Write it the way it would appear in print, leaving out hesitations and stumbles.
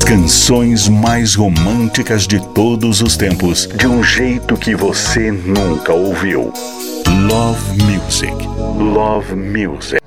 canções mais românticas de todos os tempos, de um jeito que você nunca ouviu. Love Music. Love Music.